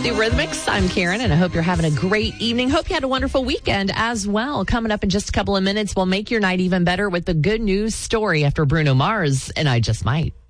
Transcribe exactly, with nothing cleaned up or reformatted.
Eurythmics. I'm Karen, and I hope you're having a great evening. Hope you had a wonderful weekend as well. Coming up in just a couple of minutes, we'll make your night even better with the good news story after Bruno Mars and I Just Might.